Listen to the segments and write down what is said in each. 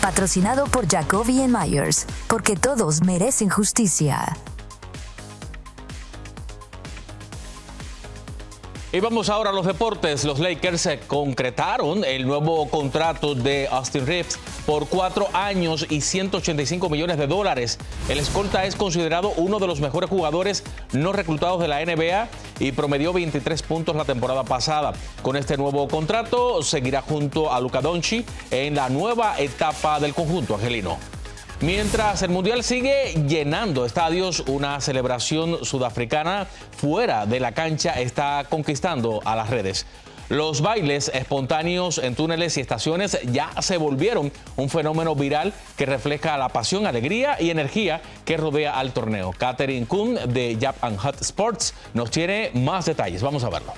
Patrocinado por Jacoby & Myers, porque todos merecen justicia. Y vamos ahora a los deportes. Los Lakers concretaron el nuevo contrato de Austin Reeves por 4 años y $185 millones. El escolta es considerado uno de los mejores jugadores no reclutados de la NBA y promedió 23 puntos la temporada pasada. Con este nuevo contrato seguirá junto a Luka Doncic en la nueva etapa del conjunto angelino. Mientras el Mundial sigue llenando estadios, una celebración sudafricana fuera de la cancha está conquistando a las redes. Los bailes espontáneos en túneles y estaciones ya se volvieron un fenómeno viral que refleja la pasión, alegría y energía que rodea al torneo. Catherine Kuhn de Yap & Hut Sports nos tiene más detalles. Vamos a verlo.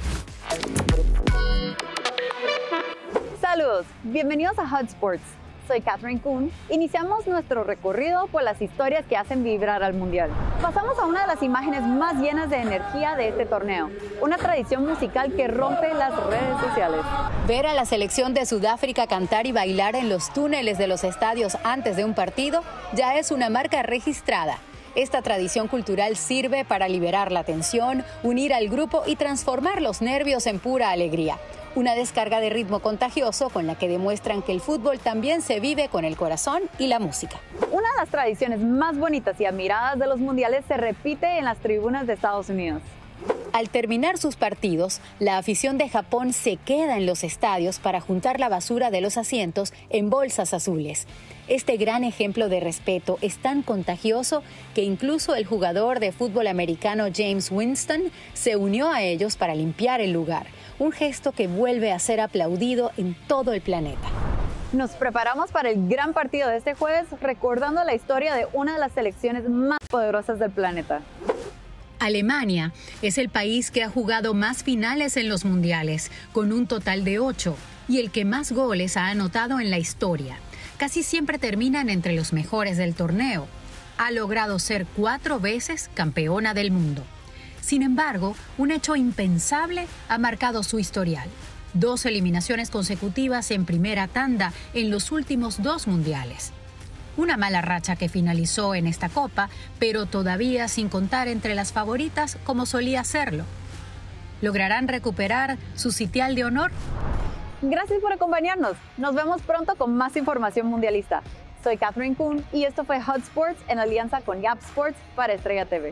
Saludos, bienvenidos a Hut Sports. Soy Catherine Kuhn. Iniciamos nuestro recorrido por las historias que hacen vibrar al Mundial. Pasamos a una de las imágenes más llenas de energía de este torneo, una tradición musical que rompe las redes sociales. Ver a la selección de Sudáfrica cantar y bailar en los túneles de los estadios antes de un partido ya es una marca registrada. Esta tradición cultural sirve para liberar la tensión, unir al grupo y transformar los nervios en pura alegría. Una descarga de ritmo contagioso con la que demuestran que el fútbol también se vive con el corazón y la música. Una de las tradiciones más bonitas y admiradas de los mundiales se repite en las tribunas de Estados Unidos. Al terminar sus partidos, la afición de Japón se queda en los estadios para juntar la basura de los asientos en bolsas azules. Este gran ejemplo de respeto es tan contagioso que incluso el jugador de fútbol americano James Winston se unió a ellos para limpiar el lugar, un gesto que vuelve a ser aplaudido en todo el planeta. Nos preparamos para el gran partido de este jueves, recordando la historia de una de las selecciones más poderosas del planeta. Alemania es el país que ha jugado más finales en los mundiales, con un total de 8, y el que más goles ha anotado en la historia. Casi siempre terminan entre los mejores del torneo. Ha logrado ser 4 veces campeona del mundo. Sin embargo, un hecho impensable ha marcado su historial. 2 eliminaciones consecutivas en primera tanda en los últimos 2 mundiales. Una mala racha que finalizó en esta copa, pero todavía sin contar entre las favoritas como solía serlo. ¿Lograrán recuperar su sitial de honor? Gracias por acompañarnos. Nos vemos pronto con más información mundialista. Soy Catherine Kuhn y esto fue Hut Sports en alianza con Yap Sports para Estrella TV.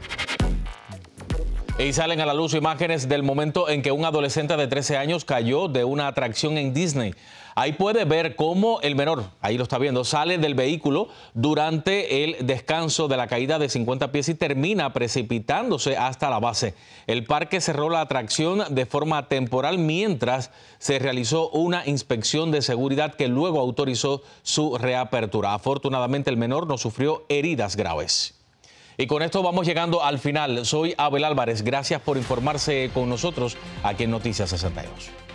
Y salen a la luz imágenes del momento en que un adolescente de 13 años cayó de una atracción en Disney. Ahí puede ver cómo el menor, ahí lo está viendo, sale del vehículo durante el descanso de la caída de 50 pies y termina precipitándose hasta la base. El parque cerró la atracción de forma temporal mientras se realizó una inspección de seguridad que luego autorizó su reapertura. Afortunadamente, el menor no sufrió heridas graves. Y con esto vamos llegando al final. Soy Abel Álvarez. Gracias por informarse con nosotros aquí en Noticias 62.